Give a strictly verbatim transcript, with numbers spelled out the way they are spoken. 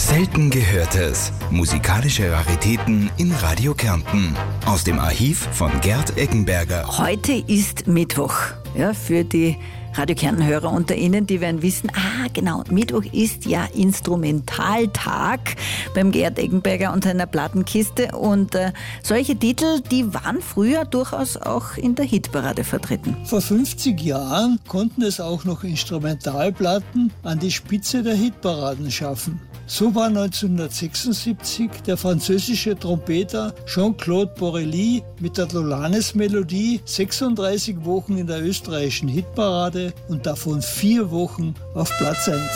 Selten Gehörtes. Musikalische Raritäten in Radio Kärnten. Aus dem Archiv von Gerd Eggenberger. Heute ist Mittwoch. Ja, für die Radio Kärnten-Hörer unter Ihnen, die werden wissen, ah genau, Mittwoch ist ja Instrumentaltag beim Gerd Eggenberger und seiner Plattenkiste. Und äh, solche Titel, die waren früher durchaus auch in der Hitparade vertreten. Vor fünfzig Jahren konnten es auch noch Instrumentalplatten an die Spitze der Hitparaden schaffen. So war neunzehnhundertsechsundsiebzig der französische Trompeter Jean-Claude Borelli mit der Dolanes-Melodie sechsunddreißig Wochen in der österreichischen Hitparade und davon vier Wochen auf Platz eins.